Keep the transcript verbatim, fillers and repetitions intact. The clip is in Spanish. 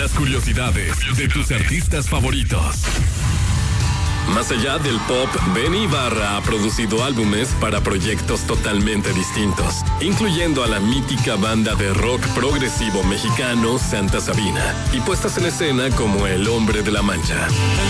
Las curiosidades de tus artistas favoritos. Más allá del pop, Benny Ibarra ha producido álbumes para proyectos totalmente distintos, incluyendo a la mítica banda de rock progresivo mexicano Santa Sabina y puestas en escena como El Hombre de la Mancha.